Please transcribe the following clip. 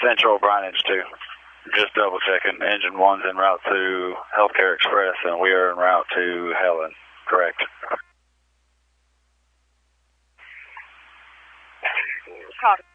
Central Bryan 2. Just double checking. Engine 1's en route to Healthcare Express, and we are en route to Helen. Correct. Copy.